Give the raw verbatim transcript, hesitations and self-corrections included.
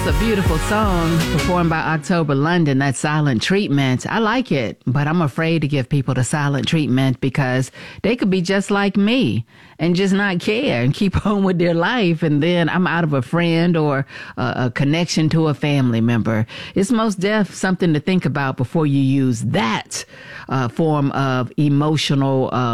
It's a beautiful song performed by October London, that silent treatment. I like it, but I'm afraid to give people the silent treatment because they could be just like me and just not care and keep on with their life. And then I'm out of a friend or a, a connection to a family member. It's most def something to think about before you use that uh, form of emotional uh,